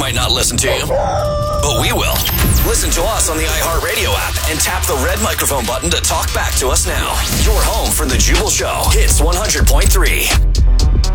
might not listen to you, but we will. Listen to us on the iHeartRadio app and tap the red microphone button to talk back to us now. Your home for the Jubal Show. Hits 100.3.